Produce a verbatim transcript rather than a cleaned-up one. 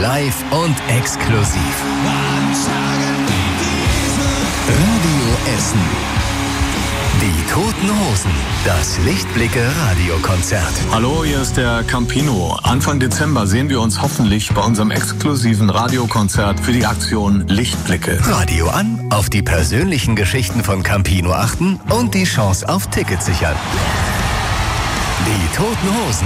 Live und exklusiv. Radio Essen. Die Toten Hosen. Das Lichtblicke-Radiokonzert. Hallo, hier ist der Campino. Anfang Dezember sehen wir uns hoffentlich bei unserem exklusiven Radiokonzert für die Aktion Lichtblicke. Radio an, auf die persönlichen Geschichten von Campino achten und die Chance auf Tickets sichern. Die Toten Hosen.